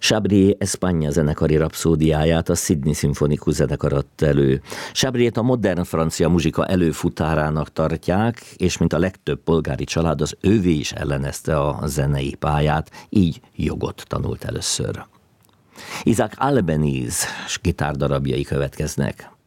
Chabrier España zenekari rapszódiáját a Sydney Szimfonikus zenekar adta elő. Chabriert a modern francia muzsika előfutárának tartják, és mint a legtöbb polgári család, az ővé is ellenezte a zenei pályát, így jogot tanult először. Isaac Albéniz gitárdarabjai következnek.